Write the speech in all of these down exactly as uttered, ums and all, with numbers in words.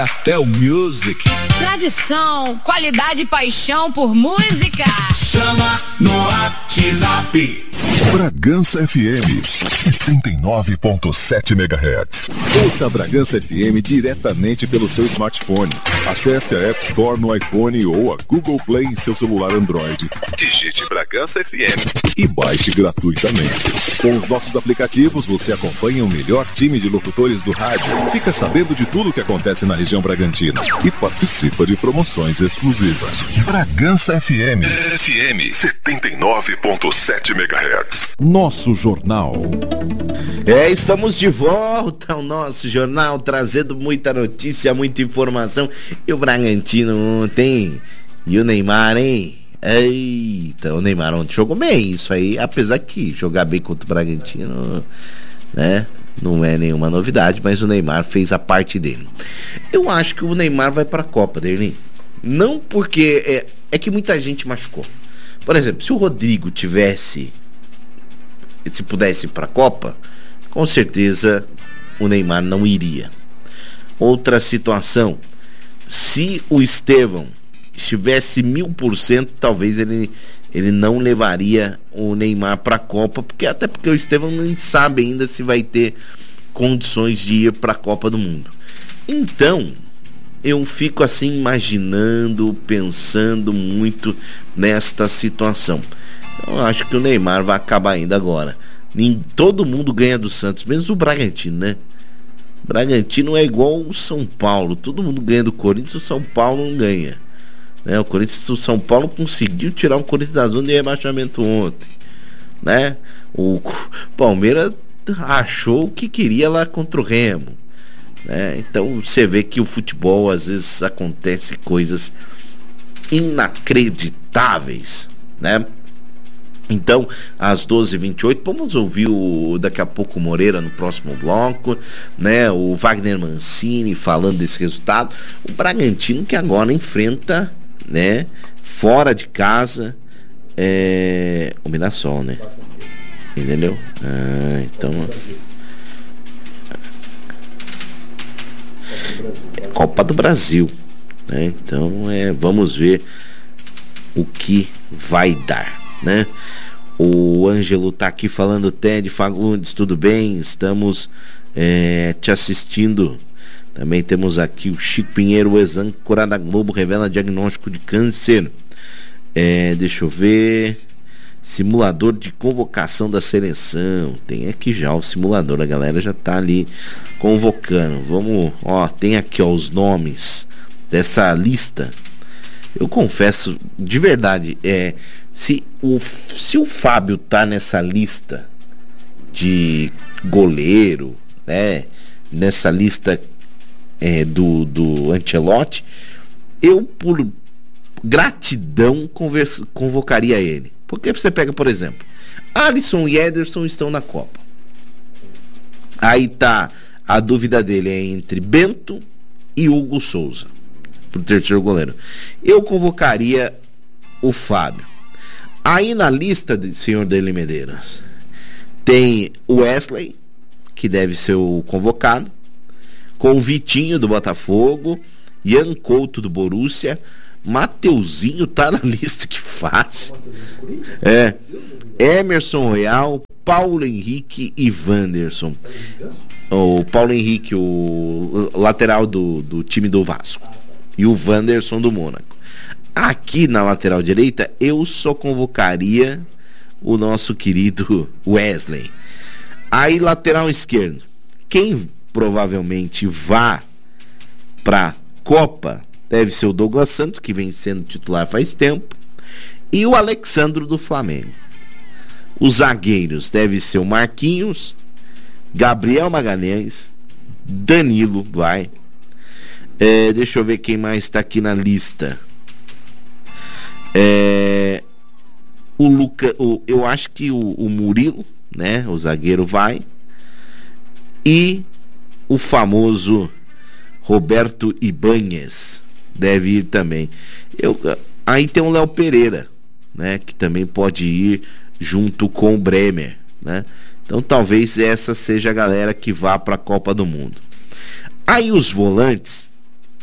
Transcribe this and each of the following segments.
Até o Music. Tradição, qualidade e paixão por música. Chama no WhatsApp. Bragança F M, setenta e nove ponto sete megahertz. Ouça a Bragança F M diretamente pelo seu smartphone. Acesse a App Store no iPhone ou a Google Play em seu celular Android. Digite Bragança F M e baixe gratuitamente. Com os nossos aplicativos, você acompanha o melhor time de locutores do rádio, fica sabendo de tudo o que acontece na região Bragantina e participa de promoções exclusivas. Bragança F M, F M setenta e nove ponto sete megahertz. Nosso jornal. É, estamos de volta ao nosso jornal, trazendo muita notícia, muita informação. E o Bragantino ontem, e o Neymar, hein? Eita, o Neymar ontem jogou bem, isso aí, apesar que jogar bem contra o Bragantino, né, não é nenhuma novidade, mas o Neymar fez a parte dele. Eu acho que o Neymar vai pra Copa, Derlin. Não porque, é, é que muita gente machucou. Por exemplo, se o Rodrigo tivesse, se pudesse ir pra Copa, com certeza o Neymar não iria. Outra situação, se o Estevão estivesse mil por cento, talvez ele, ele não levaria o Neymar para a Copa, porque até porque o Estevão nem sabe ainda se vai ter condições de ir para a Copa do Mundo. Então, eu fico assim imaginando, pensando muito nesta situação. Eu acho que o Neymar vai acabar indo agora. Nem, todo mundo ganha do Santos, menos o Bragantino, né? O Bragantino é igual o São Paulo, todo mundo ganha do Corinthians, o São Paulo não ganha. Né? O Corinthians, o São Paulo conseguiu tirar o Corinthians da zona de rebaixamento ontem, né? O Palmeiras achou o que queria lá contra o Remo, né? Então você vê que o futebol às vezes acontece coisas inacreditáveis, né? Então, às doze e vinte e oito, vamos ouvir o, daqui a pouco o Moreira no próximo bloco, né? O Wagner Mancini falando desse resultado. O Bragantino que agora enfrenta, né? Fora de casa, é, o Mirassol, né? Entendeu? Ah, então... Copa do Brasil, né? Então, é, vamos ver o que vai dar, né? O Ângelo tá aqui falando, Ted Fagundes, tudo bem? Estamos é, te assistindo. Também temos aqui o Chico Pinheiro, o exame curado da Globo revela diagnóstico de câncer. É, deixa eu ver. Simulador de convocação da seleção. Tem aqui já o simulador, a galera já tá ali convocando. Vamos, ó, tem aqui ó, os nomes dessa lista. Eu confesso, de verdade, é, se, o, se o Fábio tá nessa lista de goleiro, né, nessa lista é, do, do Ancelotti, eu, por gratidão, conversa, convocaria ele. Porque você pega, por exemplo, Alisson e Ederson estão na Copa. Aí tá, a dúvida dele é entre Bento e Hugo Souza pro terceiro goleiro. Eu convocaria o Fábio. Aí na lista do senhor Dele Medeiros tem o Wesley, que deve ser o convocado, com o Vitinho do Botafogo, Ian Couto do Borussia, Mateuzinho tá na lista, que fácil. É, Emerson Royal, Paulo Henrique e Wanderson. O Paulo Henrique, o lateral do, do time do Vasco, e o Wanderson do Mônaco. Aqui na lateral direita eu só convocaria o nosso querido Wesley. Aí lateral esquerdo, quem provavelmente vá pra Copa deve ser o Douglas Santos, que vem sendo titular faz tempo, e o Alexandro do Flamengo. Os zagueiros devem ser o Marquinhos, Gabriel Magalhães, Danilo, vai. É, deixa eu ver quem mais está aqui na lista. É, o Luca, o, eu acho que o, o Murilo, né? O zagueiro vai. E o famoso Roberto Ibáñez deve ir também. Eu, aí tem o Léo Pereira, né? Que também pode ir junto com o Bremer, né? Então talvez essa seja a galera que vá para a Copa do Mundo. Aí os volantes,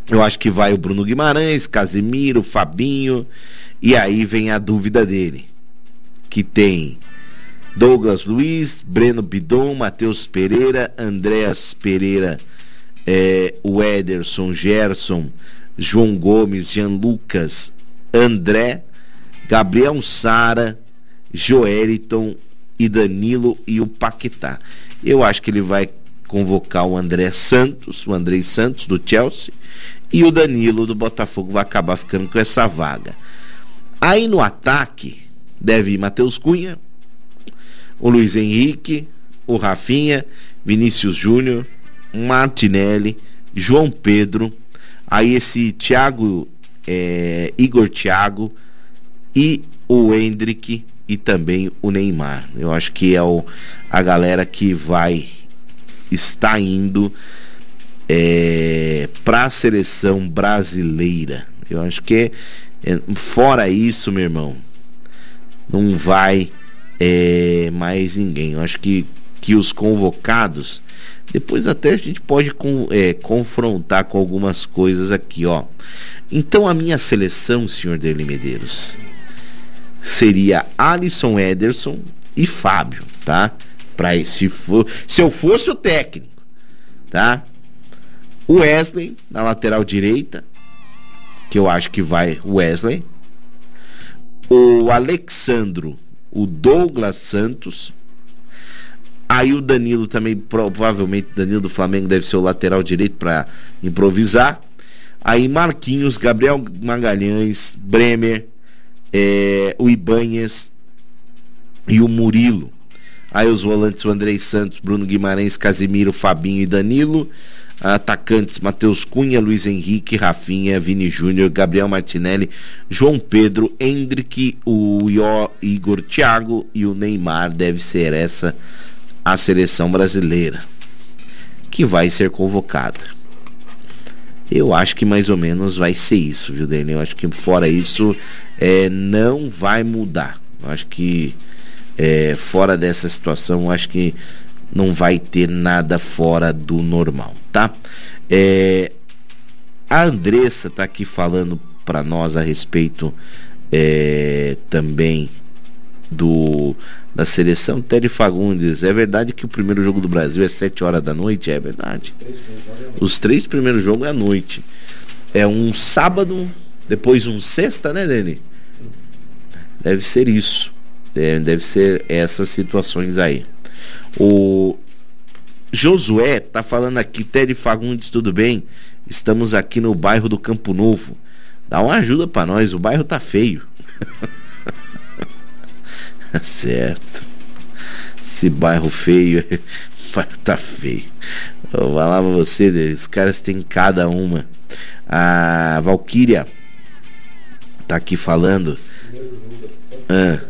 Eu acho que vai o Bruno Guimarães, Casemiro, Fabinho, e aí vem a dúvida dele, que tem Douglas Luiz, Breno Bidon, Matheus Pereira, Andréas Pereira, é, o Ederson, Gerson, João Gomes, Jean Lucas, André, Gabriel Sara, Joeliton e Danilo e o Paquetá. Eu acho que ele vai convocar o André Santos, o Andrei Santos do Chelsea, e o Danilo do Botafogo vai acabar ficando com essa vaga. Aí no ataque deve ir Matheus Cunha, o Luiz Henrique, o Rafinha, Vinícius Júnior, Martinelli, João Pedro, aí esse Thiago, é, Igor Thiago e o Endrick e também o Neymar. Eu acho que é o, a galera que vai estar indo é, para a seleção brasileira. Eu acho que é, fora isso, meu irmão, não vai é, mais ninguém. Eu acho que, que os convocados, depois até a gente pode com, é, confrontar com algumas coisas aqui, ó. Então a minha seleção, senhor Derli Medeiros, seria Alisson, Ederson e Fábio, tá? Pra, se, for, se eu fosse o técnico, tá? O Wesley na lateral direita, que eu acho que vai o Wesley, o Alexandro, o Douglas Santos, aí o Danilo também, provavelmente o Danilo do Flamengo deve ser o lateral direito para improvisar, aí Marquinhos, Gabriel Magalhães, Bremer, é, o Ibanhes e o Murilo. Aí os volantes, o Andrei Santos, Bruno Guimarães, Casemiro, Fabinho e Danilo. Atacantes, Matheus Cunha, Luiz Henrique, Rafinha, Vini Júnior, Gabriel Martinelli, João Pedro, Endrick, o Ió, Igor Thiago e o Neymar. Deve ser essa a seleção brasileira que vai ser convocada. Eu acho que mais ou menos vai ser isso, viu, Daniel? Eu acho que fora isso é, não vai mudar. Eu acho que é, fora dessa situação, eu acho que não vai ter nada fora do normal, tá? É, a Andressa tá aqui falando para nós a respeito é, também do da seleção. Tere Fagundes, é verdade que o primeiro jogo do Brasil é sete horas da noite? É verdade. Os três primeiros jogos é à noite. É um sábado, depois um sexta, né, Dani? Deve ser isso. Deve, deve ser essas situações aí. O Josué tá falando aqui, Tere Fagundes, tudo bem? Estamos aqui no bairro do Campo Novo. Dá uma ajuda pra nós, o bairro tá feio. Certo. Esse bairro feio, o bairro tá feio. Eu vou falar pra você, os caras têm cada uma. A Valquíria tá aqui falando. Ah.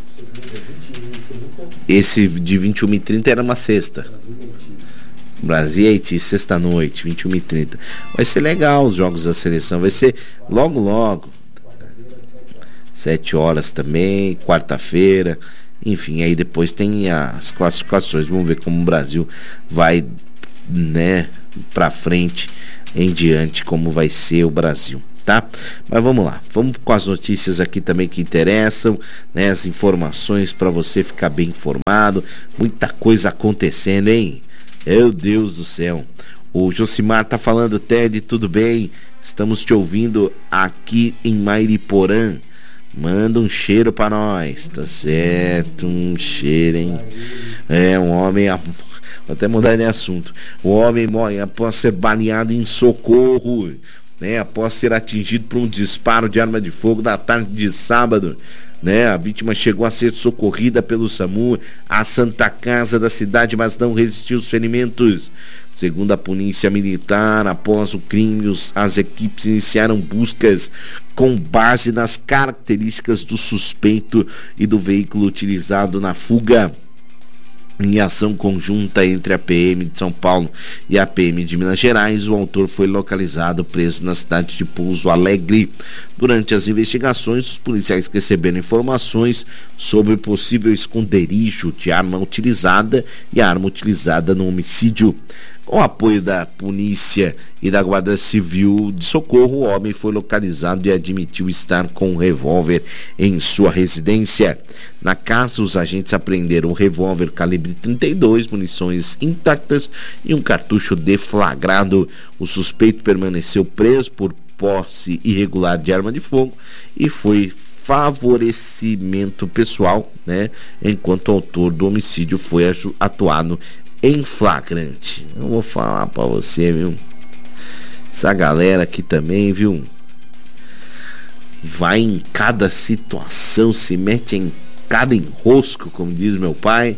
Esse de vinte e uma e trinta era uma sexta. Brasil e Haiti, sexta-noite, vinte e uma e trinta. Vai ser legal os jogos da seleção. Vai ser logo, logo. Sete horas também, quarta-feira. Enfim, aí depois tem as classificações. Vamos ver como o Brasil vai, né, pra frente, em diante, como vai ser o Brasil. Tá? Mas vamos lá, vamos com as notícias aqui também que interessam, né? As informações para você ficar bem informado. Muita coisa acontecendo, hein? Meu Deus do céu. O Josimar tá falando, Ted, tudo bem? Estamos te ouvindo aqui em Mairiporã. Manda um cheiro para nós, tá certo? Um cheiro, hein? É, um homem... Vou até mudar de assunto. O homem morre após ser baleado em Socorro, né, após ser atingido por um disparo de arma de fogo na tarde de sábado, né, a vítima chegou a ser socorrida pelo SAMU à Santa Casa da cidade, mas não resistiu aos ferimentos. Segundo a polícia militar, após o crime, as equipes iniciaram buscas com base nas características do suspeito e do veículo utilizado na fuga. Em ação conjunta entre a P M de São Paulo e a P M de Minas Gerais, o autor foi localizado preso na cidade de Pouso Alegre. Durante as investigações, os policiais receberam informações sobre o possível esconderijo de arma utilizada e a arma utilizada no homicídio. Com o apoio da polícia e da Guarda Civil de Socorro, o homem foi localizado e admitiu estar com um revólver em sua residência. Na casa, os agentes apreenderam um revólver calibre trinta e dois, munições intactas e um cartucho deflagrado. O suspeito permaneceu preso por posse irregular de arma de fogo e foi favorecimento pessoal, né? Enquanto o autor do homicídio foi atuado em flagrante. Eu vou falar pra você, viu? Essa galera aqui também, viu? Vai em cada situação, se mete em cada enrosco, como diz meu pai.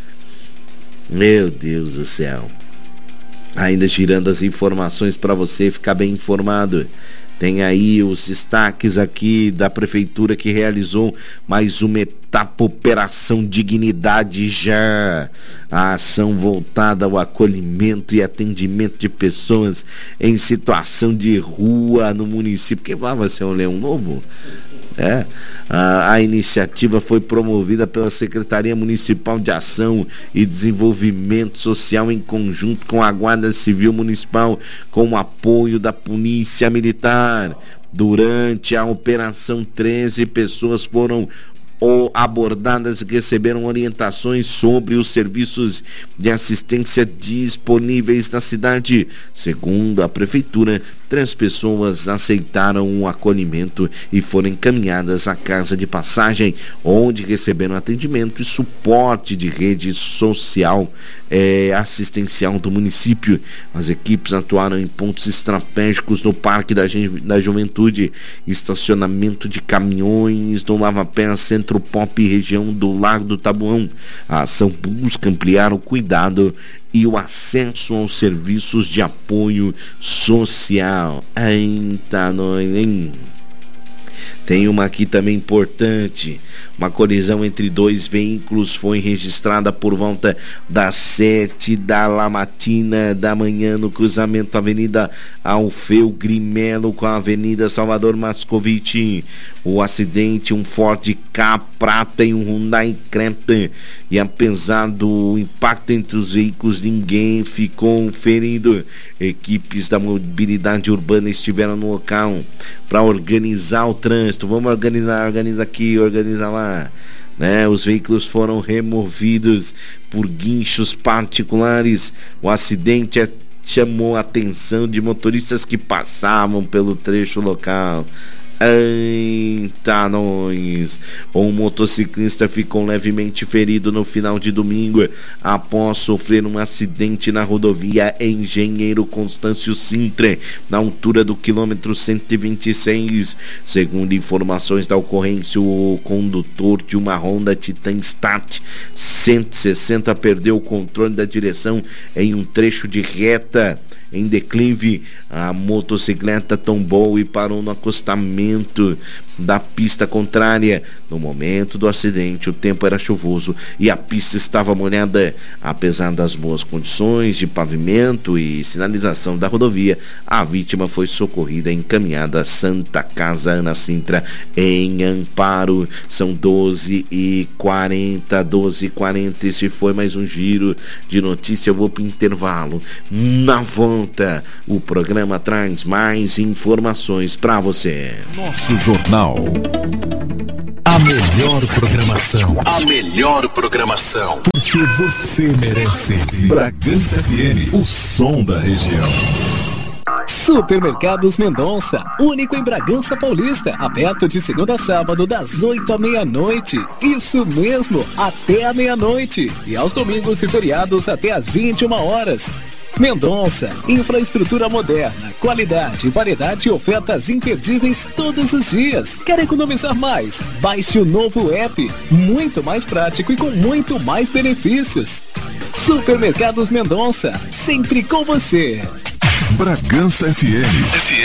Meu Deus do céu. Ainda girando as informações para você ficar bem informado. Tem aí os destaques aqui da prefeitura que realizou mais uma etapa Operação Dignidade Já. A ação voltada ao acolhimento e atendimento de pessoas em situação de rua no município. Que vai ser um Leão Novo? É, a, a iniciativa foi promovida pela Secretaria Municipal de Ação e Desenvolvimento Social em conjunto com a Guarda Civil Municipal, com o apoio da Polícia Militar. Durante a Operação, treze pessoas foram ou abordadas e receberam orientações sobre os serviços de assistência disponíveis na cidade. Segundo a prefeitura, três pessoas aceitaram o acolhimento e foram encaminhadas à casa de passagem, onde receberam atendimento e suporte de rede social eh, assistencial do município. As equipes atuaram em pontos estratégicos no Parque da, Ju- da Juventude, estacionamento de caminhões no Lava Pé, Centro Pop e região do Lago do Tabuão. A ação busca ampliar o cuidado e o acesso aos serviços de apoio social. Eita, nós, hein? Tem uma aqui também importante. Uma colisão entre dois veículos foi registrada por volta das sete da matina da manhã no cruzamento da Avenida Alfeu Grimelo com a Avenida Salvador Mascovitch. O acidente, um Ford K prata e um Hyundai Creta. E apesar do impacto entre os veículos, ninguém ficou ferido. Equipes da mobilidade urbana estiveram no local para organizar o trânsito. Vamos organizar, organiza aqui, organiza lá. Né? Os veículos foram removidos por guinchos particulares. O acidente chamou a atenção de motoristas que passavam pelo trecho local. Eita, nós. Um motociclista ficou levemente ferido no final de domingo após sofrer um acidente na rodovia Engenheiro Constâncio Sintra, na altura do quilômetro cento e vinte e seis. Segundo informações da ocorrência, o condutor de uma Honda Titan Start cento e sessenta perdeu o controle da direção em um trecho de reta em declive. A motocicleta tombou e parou no acostamento da pista contrária. No momento do acidente, o tempo era chuvoso e a pista estava molhada. Apesar das boas condições de pavimento e sinalização da rodovia, a vítima foi socorrida e encaminhada à Santa Casa Ana Sintra em Amparo. São doze e quarenta, doze e quarenta. Esse foi mais um giro de notícia. Eu vou para o intervalo. Na volta, o programa traz mais informações para você. Nosso Jornal. A melhor programação. A melhor programação. Porque você merece. Bragança F M, o som da região. Supermercados Mendonça, único em Bragança Paulista, aberto de segunda a sábado das oito à meia-noite. Isso mesmo, até a meia-noite. E aos domingos e feriados até às vinte e uma horas. Mendonça, infraestrutura moderna, qualidade, variedade e ofertas imperdíveis todos os dias. Quer economizar mais? Baixe o novo app, muito mais prático e com muito mais benefícios. Supermercados Mendonça, sempre com você. Bragança F M.